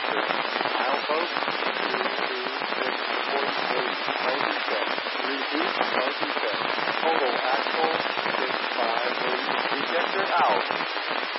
Milepost 22648 Moby set. Repeat Moby set. Total axle 658. Ejector out.